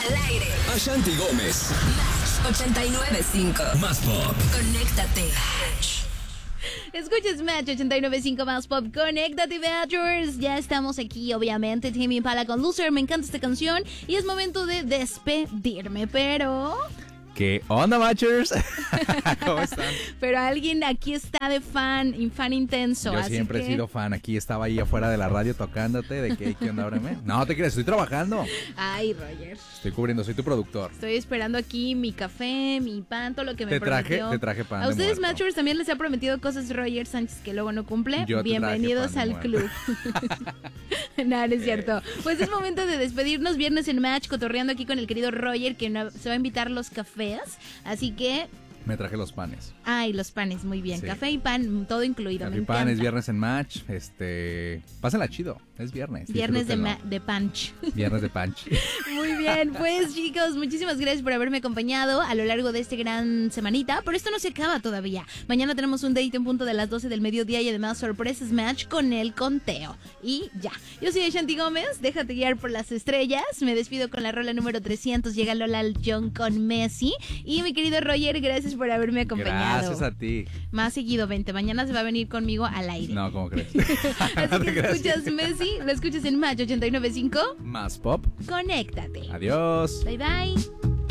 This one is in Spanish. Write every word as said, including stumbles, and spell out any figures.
Al aire. Ashanti Gómez. Match ochenta y nueve punto cinco. Más pop. Conéctate. Escuchas Match ochenta y nueve punto cinco Más Pop. Conéctate, Matchers. Ya estamos aquí, obviamente. Tame Impala con Loser. Me encanta esta canción. Y es momento de despedirme, pero... ¿Qué onda, Matchers? ¿Cómo están? Pero alguien aquí está de fan, fan intenso. Yo así siempre que... he sido fan. Aquí estaba ahí afuera de la radio tocándote. ¿De qué? ¿Qué onda? Ábreme. No, te crees, estoy trabajando. Ay, Roger. Estoy cubriendo, soy tu productor. Estoy esperando aquí mi café, mi pan, todo lo que me Te traje, prometió. te traje pan A de ustedes, muerto. Matchers, también les ha prometido cosas Roger Sánchez que luego no cumple. Yo te Bienvenidos traje pan de al club. No, no es cierto. Pues es momento de despedirnos. Viernes en Match, cotorreando aquí con el querido Roger, que no- se va a invitar los cafés. Así que... Me traje los panes. Ay, los panes, muy bien. Sí. Café y pan, todo incluido. Café me y pan, encanta. es viernes en Match. Este. Pásenla chido. Es viernes. Viernes de, disfrútenlo. ma- de punch. Viernes de punch. Muy bien, pues chicos, muchísimas gracias por haberme acompañado a lo largo de este gran semanita. Pero esto no se acaba todavía. Mañana tenemos un date en punto de las doce del mediodía y además sorpresas Match con el conteo. Y ya, yo soy Ashanti Gómez, déjate guiar por las estrellas. Me despido con la rola número trescientos. Llega Lola John con Messi. Y mi querido Roger, gracias por haberme acompañado. Gracias a ti. Más seguido, vente. Mañana se va a venir conmigo al aire. No, ¿cómo crees? Así No te que creas. escuchas Messi, lo escuchas en Match ochenta y nueve punto cinco. Más pop. Conéctate. Adiós. Bye bye.